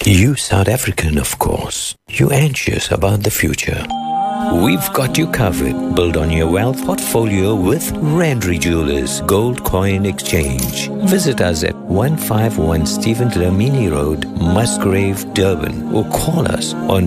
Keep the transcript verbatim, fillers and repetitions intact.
You South African, of course. You anxious about the future. We've got you covered. Build on your wealth portfolio with Redry Jewelers Gold Coin Exchange. Visit us at one five one Stephen Dlamini Road, Musgrave, Durban, or call us on